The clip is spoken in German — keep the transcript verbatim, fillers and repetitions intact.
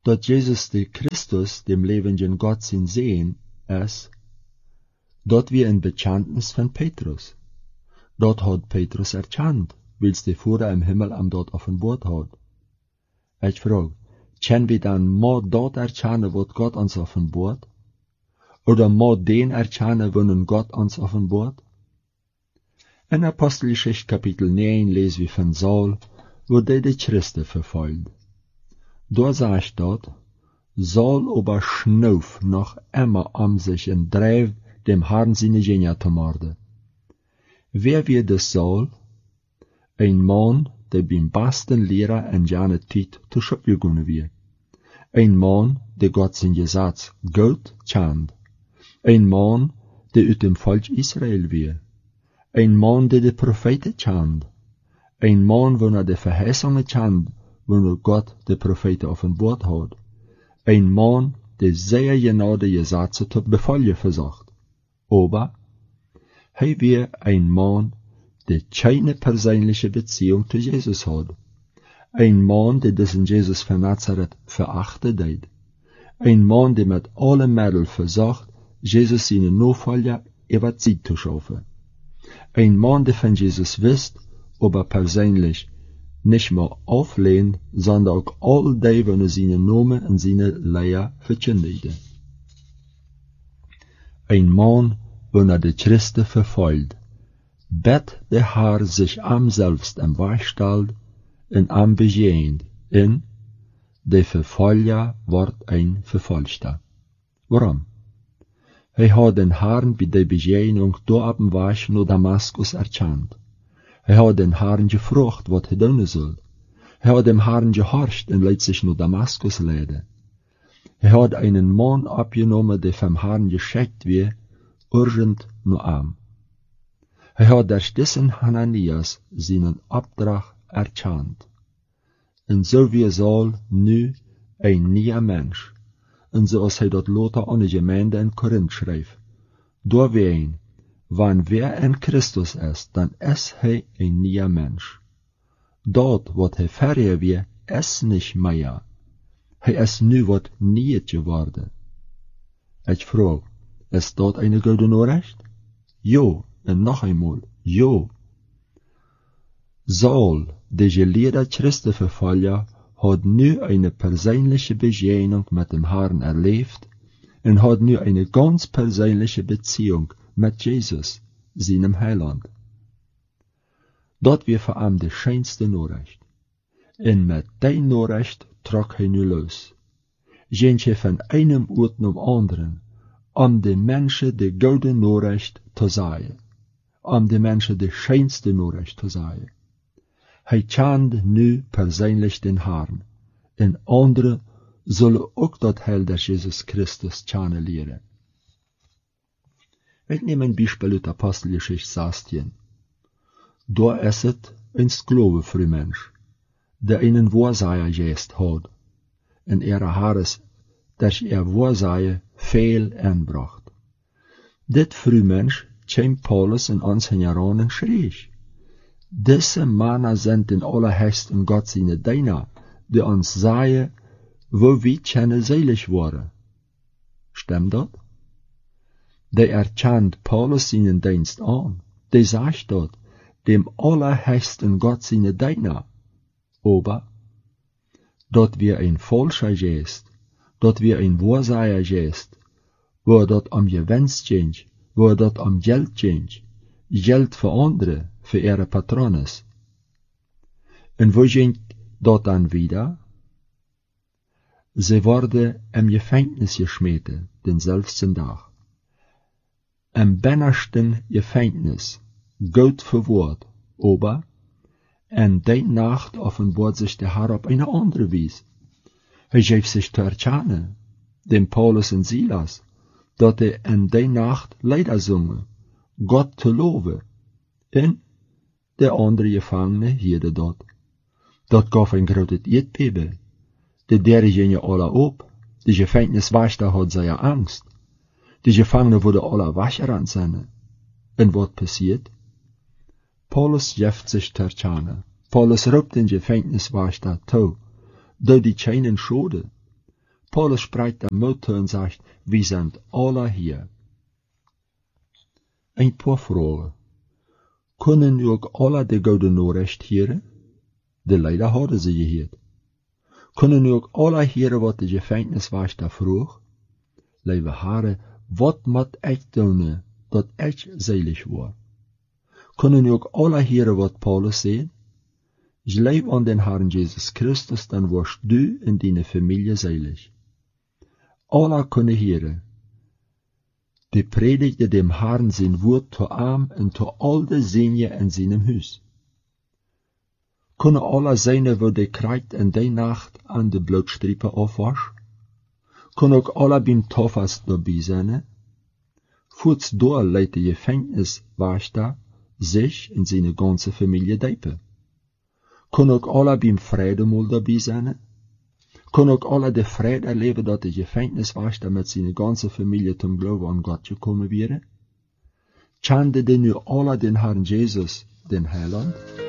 dat Jesus de Christus, dem lebendigen Gott, sin sehen, ist, dat wir ein Bekenntnis von Petrus. Dort hat Petrus erkannt, wils de Vater im Himmel am dort offenbart hat. Ich frag, können wir dann mal dort erkennen, wat Gott uns offenbart? Oder mal den erkennen, wonnen Gott uns offenbart? In Apostelgeschichte Kapitel neun lesen wir von Saul, wo der die Christen verfolgt. Da sagt dort, Saul aber schnauf noch immer am sich und dreif dem Herrn seine Genia zu morden. Wer wird das Saul? Ein Mann, der beim besten Lehrer in seiner Zeit zu Schöpfen gegangen wird. Ein Mann, der Gott sein Gesetz gut kennt. Ein Mann, der aus dem Volk Israel wird. Ein Mann, der die Propheten kennt. Ein Mann, wo er die Verheißungen kennt, wo er Gott die Propheten offenbart hat. Ein Mann, der sehr genau die Gesetze zu befolgen versucht. Aber, er wird ein Mann, der keine persönliche Beziehung zu Jesus hat. Ein Mann, der diesen Jesus von Nazareth verachtet hat. Ein Mann, der mit allen Mitteln versucht, Jesus seine Nachfolger über Zeit zu schaffen. Ein Mann, der von Jesus wisst, aber persönlich nicht mehr auflehnt, sondern auch all die, wenn er seine Namen und seine Lehre verkündigte. Ein Mann, wenn er die Christen verfolgt, bet der Herr sich am selbst am Weg stellt und am begehend, in der Verfolger wird ein Verfolgter. Warum? Er hat den Herrn bei der Begegnung da ab dem Weg nach Damaskus erkannt. Er hat den Herrn gefragt, was er tun soll. Er hat dem Herrn gehorcht und lässt sich nach Damaskus leiden. Er hat einen Mann abgenommen, der vom Herrn geschickt wird, urgent nur arm. Er hat durch diesen Hananias seinen Auftrag erkannt. Und so wie Saul nu ein neuer Mensch. Und so als er dort Lothar an die Gemeinde in Korinth schreibt. Da wein, wann wer in Christus ist, dann ist er ein neuer Mensch. Dort, wo er vorher war, ist nicht mehr. Er ist nu wat nie geworden. Ich frage, ist dort eine gute Nachricht? Jo, und noch einmal, jo. Saul, der gelehrte Christenverfolger, hat nu eine persönliche Begegnung mit dem Herrn erlebt und hat nu eine ganz persönliche Beziehung mit Jesus, seinem Heiland. Dort wir vor allem die schönste Nachricht. Und mit der Nachricht trok er nu los. Ging er von einem Ort zum anderen, um den Menschen die gute Nachricht zu sagen, um den Menschen die schönste Nachricht zu sagen. Er kennt nu persönlich den Herrn, und andere sollen auch das Heil des Jesus Christus kennenlernen. Wir nehmen ein Beispiel aus der Apostelgeschichte sechzehn. Da ist es ein Sklave für ein Mensch, der einen Wahrsager jest hat, und er Haares, dass er Wahrsager viel anbracht. Dit früh Mensch käme Paulus in unseren Jahren schräg. Diese Männer sind in allerhöchsten Gott seine Diener, die uns sagen, wo wir keine selig waren. Stimmt das? Der erkennt Paulus seinen Dienst an. Der sagt dort, dem allerhöchsten Gott seine Diener. Aber, dort wir ein falscher jest, dort wir ein Wahrsager jest, wo dort am Gewinst ging, wo dort am Geld ging, Geld für andere, für ihre Patrones. Und wo ging dort dann wieder? Sie wurde im Gefängnis geschmiert, den selbsten Tag. Im bennersten Gefängnis, Gott verwahrt, aber in der Nacht offenbart sich der Herr auf eine andere Weise. Er gab sich zu erkennen, dem Paulus und Silas, dass er in der Nacht Lieder sungen, Gott zu loben. Und der andere Gefangene hier dort. Dort gab ein großes Erdbeben. Die Dere gingen alle ab. Die Gefängniswächter hat seine Angst. Die Gefangene wurden alle weggerannt sein. Und was passiert? Paulus jeft sich zu erkennen. Paulus ruft den Gefängniswächter zu, da die keinen Schade. Paulus spricht am Mut und sagt, wir sind alle hier. Ein paar Fragen. Können ook alle de gouden Nachricht hören? De leider hadden ze gehoord. Kunnen ook alle heren wat de gevangenis was daar vroeg? Lieve heren, wat moet ik doen, dat ik selig word? Kunnen ook alle heren wat Paulus zei? Geleef aan den Herrn Jesus Christus, dan wirst du in deine Familie selig. Alle kunnen heren, die predigde dem Herrn sein Wort zu arm und zu all de Senje in seinem Haus. Kunnen alle seine, wo de krijgt in die Nacht an de Blutstripe afwasch? Kunnen ook alle beim Tofas dabei sein? Voorts door leidt de Gefängniswächter sich und seine ganze Familie deipen. Kunnen ook alle beim Friedemahl dabei sein? Können ook alle de Friede erleben, dat de Gefängniswächter mit seiner ganzen Familie zum Glauben an Gott gekommen wäre? Kannte denn nu alle den Herrn Jesus, den Heiland?